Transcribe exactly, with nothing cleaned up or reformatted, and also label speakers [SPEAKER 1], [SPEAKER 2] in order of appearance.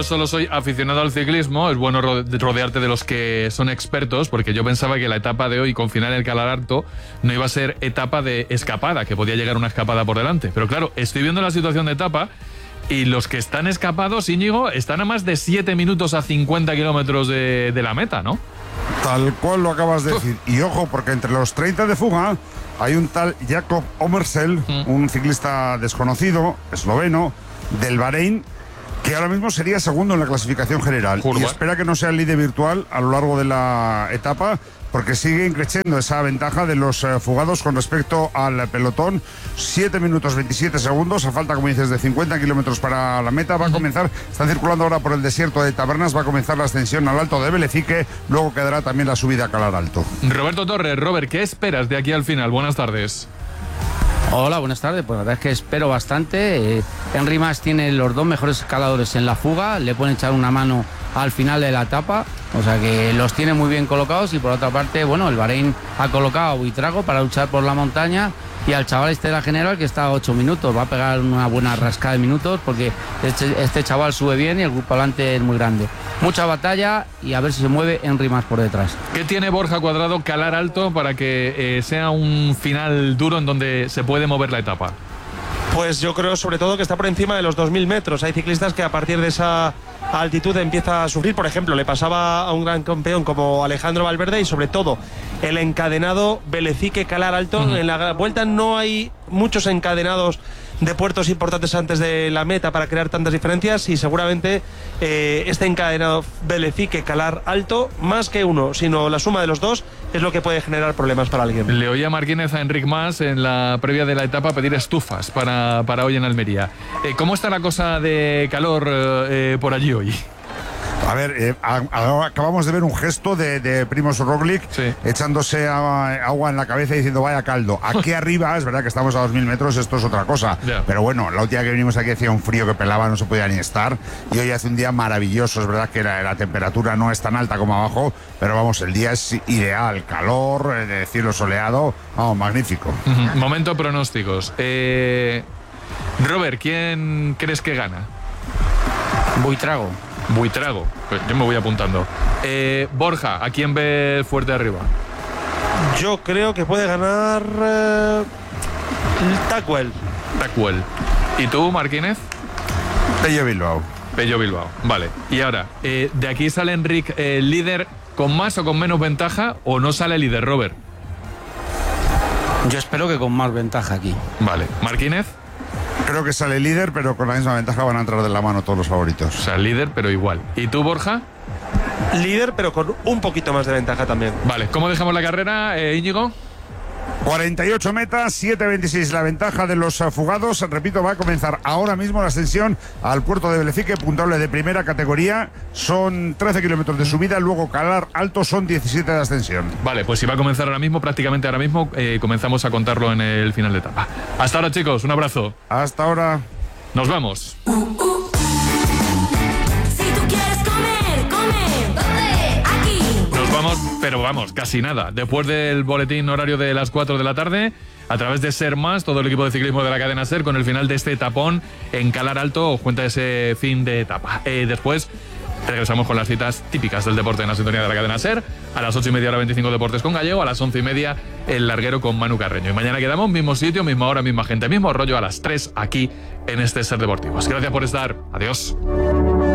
[SPEAKER 1] solo soy aficionado al ciclismo, es bueno rodearte de los que son expertos, porque yo pensaba que la etapa de hoy, con final en el Calar Alto, no iba a ser etapa de escapada, que podía llegar una escapada por delante. Pero claro, estoy viendo la situación de etapa y los que están escapados, Íñigo, están a más de siete minutos a cincuenta kilómetros de, de la meta, ¿no?
[SPEAKER 2] Tal cual lo acabas de decir. Y ojo, porque entre los treinta de fuga hay un tal Jakob Omersel, mm. un ciclista desconocido, esloveno, del Bahrein, que ahora mismo sería segundo en la clasificación general. Curva. Y espera que no sea el líder virtual a lo largo de la etapa, porque sigue creciendo esa ventaja de los eh, fugados con respecto al pelotón. siete minutos veintisiete segundos, a falta, como dices, de cincuenta kilómetros para la meta. Va a comenzar, están circulando ahora por el desierto de Tabernas, va a comenzar la ascensión al Alto de Velecique, luego quedará también la subida a Calar Alto.
[SPEAKER 1] Roberto Torres, Robert, ¿qué esperas de aquí al final? Buenas tardes.
[SPEAKER 3] Hola, buenas tardes. Pues la verdad es que espero bastante. Eh, Henry Mas tiene los dos mejores escaladores en la fuga, le pueden echar una mano al final de la etapa, o sea que los tiene muy bien colocados. Y por otra parte, bueno, el Bahrein ha colocado a Buitrago para luchar por la montaña, y al chaval este de la general que está a ocho minutos, va a pegar una buena rascada de minutos, porque este, este chaval sube bien y el grupo adelante es muy grande. Mucha batalla y a ver si se mueve Henry Mas por detrás.
[SPEAKER 1] ¿Qué tiene Borja Cuadrado Calar Alto para que eh, sea un final duro en donde se puede mover la etapa?
[SPEAKER 4] Pues yo creo sobre todo que está por encima de los dos mil metros. Hay ciclistas que a partir de esa altitud empieza a sufrir. Por ejemplo, le pasaba a un gran campeón como Alejandro Valverde, y sobre todo el encadenado Velecique Calar Alto. Uh-huh. En la vuelta no hay muchos encadenados de puertos importantes antes de la meta para crear tantas diferencias, y seguramente eh, este encadenado Velecique Calar Alto, más que uno, sino la suma de los dos, es lo que puede generar problemas para alguien.
[SPEAKER 1] Le oía Martínez a Enric Mas en la previa de la etapa pedir estufas para, para hoy en Almería. Eh, ¿Cómo está la cosa de calor eh, por allí hoy?
[SPEAKER 2] A ver, eh, a, a, acabamos de ver un gesto de, de Primož Roglič, sí, echándose a, agua en la cabeza y diciendo vaya caldo. Aquí arriba, es verdad que estamos a dos mil metros, esto es otra cosa. Yeah. Pero bueno, la última que vinimos aquí hacía un frío que pelaba, no se podía ni estar. Y hoy hace un día maravilloso, es verdad que la, la temperatura no es tan alta como abajo, pero vamos, el día es ideal, calor, eh, cielo soleado, vamos, magnífico.
[SPEAKER 1] Uh-huh. Momento pronósticos. Eh, Robert, ¿quién crees que gana?
[SPEAKER 3] Buitrago.
[SPEAKER 1] Buitrago, pues yo me voy apuntando. Eh, Borja, ¿a quién ve fuerte arriba?
[SPEAKER 4] Yo creo que puede ganar eh, Tacuel.
[SPEAKER 1] Tacuel. ¿Y tú, Martínez?
[SPEAKER 2] Pello Bilbao.
[SPEAKER 1] Pello Bilbao, vale. Y ahora, eh, ¿de aquí sale Enric eh, líder con más o con menos ventaja, o no sale líder, Robert?
[SPEAKER 3] Yo espero que con más ventaja aquí.
[SPEAKER 1] Vale. ¿Martínez?
[SPEAKER 2] Creo que sale líder, pero con la misma ventaja van a entrar de la mano todos los favoritos.
[SPEAKER 1] O sea, líder, pero igual. ¿Y tú, Borja?
[SPEAKER 4] Líder, pero con un poquito más de ventaja también.
[SPEAKER 1] Vale, ¿cómo dejamos la carrera, eh, Íñigo?
[SPEAKER 2] cuarenta y ocho metas, siete veintiséis la ventaja de los fugados. Repito, va a comenzar ahora mismo la ascensión al puerto de Velecique, puntuable de primera categoría. Son trece kilómetros de subida, luego Calar Alto son diecisiete de ascensión.
[SPEAKER 1] Vale, pues si va a comenzar ahora mismo, prácticamente ahora mismo, eh, comenzamos a contarlo en el final de etapa. Hasta ahora, chicos, un abrazo.
[SPEAKER 2] Hasta ahora.
[SPEAKER 1] Nos vamos.
[SPEAKER 5] Uh, uh. Si tú quieres comer, come. ¿Dónde? Aquí.
[SPEAKER 1] Nos vamos, pero vamos, casi nada. Después del boletín horario de las cuatro de la tarde, a través de Ser Más, todo el equipo de ciclismo de la cadena Ser, con el final de este etapón en Calar Alto, os cuenta ese fin de etapa. Eh, después regresamos con las citas típicas del deporte en la sintonía de la cadena Ser. A las ocho y media, hora veinticinco, Deportes con Gallego. A las once y media, El Larguero con Manu Carreño. Y mañana quedamos, mismo sitio, misma hora, misma gente, mismo rollo, a las tres aquí en este Ser Deportivos. Gracias por estar. Adiós.